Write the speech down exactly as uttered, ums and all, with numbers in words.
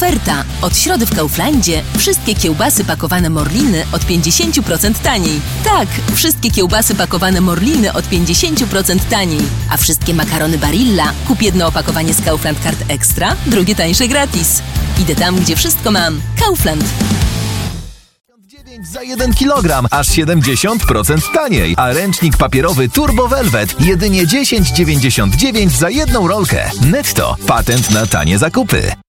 Oferta. Od środy w Kauflandzie wszystkie kiełbasy pakowane Morliny od pięćdziesiąt procent taniej. Tak, wszystkie kiełbasy pakowane Morliny od pięćdziesiąt procent taniej. A wszystkie makarony Barilla kup jedno opakowanie z Kaufland Card Extra, drugie tańsze gratis. Idę tam, gdzie wszystko mam. Kaufland. Za jeden kilogram, aż siedemdziesiąt procent taniej. A ręcznik papierowy Turbo Velvet jedynie dziesięć dziewięćdziesiąt dziewięć za jedną rolkę. Netto. Patent na tanie zakupy.